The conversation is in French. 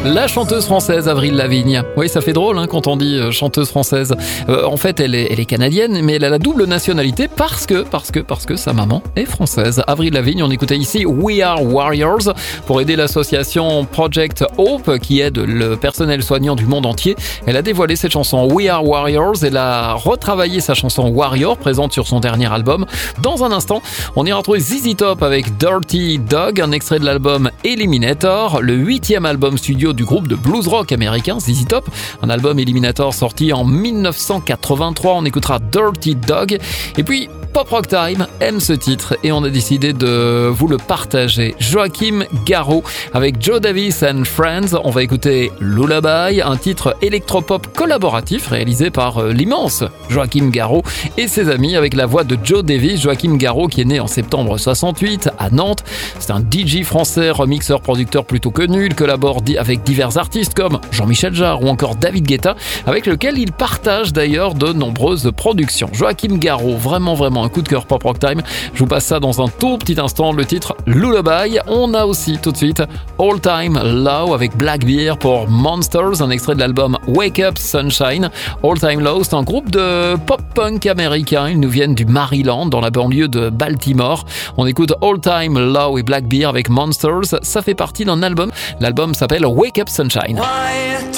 La chanteuse française Avril Lavigne. Oui, ça fait drôle quand on dit chanteuse française. En fait, elle est canadienne, mais elle a la double nationalité parce que sa maman est française. Avril Lavigne, on écoutait ici We Are Warriors pour aider l'association Project Hope qui aide le personnel soignant du monde entier. Elle a dévoilé cette chanson We Are Warriors. Elle a retravaillé sa chanson Warrior, présente sur son dernier album. Dans un instant, on ira retrouver ZZ Top avec Dirty Dog, un extrait de l'album Eliminator, le 8e album studio du groupe de blues rock américain ZZ Top, un album Eliminator sorti en 1983. On écoutera Dirty Dog et puis Pop Rock Time aime ce titre et on a décidé de vous le partager. Joachim Garraud avec Joe Davis and Friends. On va écouter Lullaby, un titre électropop collaboratif réalisé par l'immense Joachim Garraud et ses amis avec la voix de Joe Davis. Joachim Garraud qui est né en septembre 68 à Nantes. C'est un DJ français, remixeur, producteur plutôt connu. Il collabore avec divers artistes comme Jean-Michel Jarre ou encore David Guetta, avec lequel il partage d'ailleurs de nombreuses productions. Joachim Garraud, vraiment un coup de cœur Pop Rock Time. Je vous passe ça dans un tout petit instant, le titre Lullaby. On a aussi tout de suite All Time Low avec Black Bear pour Monsters, un extrait de l'album Wake Up Sunshine. All Time Low, c'est un groupe de pop-punk américain. Ils nous viennent du Maryland, dans la banlieue de Baltimore. On écoute All Time Low et Black Bear avec Monsters. Ça fait partie d'un album. L'album s'appelle Wake Up Sunshine.